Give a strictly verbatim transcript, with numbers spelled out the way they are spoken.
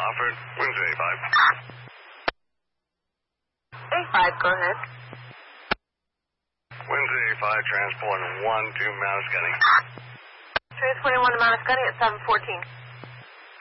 Alfred, Windsor A five. A five, go ahead. Windsor A five, transporting one to Mount Scully. Transporting one to Mount Scully at seven fourteen.